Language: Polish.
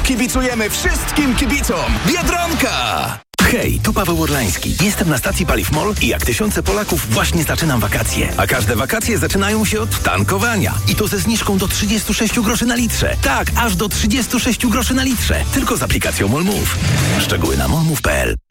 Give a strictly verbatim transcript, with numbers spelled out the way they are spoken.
Kibicujemy wszystkim kibicom. Biedronka! Hej, tu Paweł Orlański. Jestem na stacji Paliw Mol i jak tysiące Polaków właśnie zaczynam wakacje. A każde wakacje zaczynają się od tankowania. I to ze zniżką do trzydzieści sześć groszy na litrze. Tak, aż do trzydzieści sześć groszy na litrze. Tylko z aplikacją MOLMOV. Szczegóły na molmove kropka p l.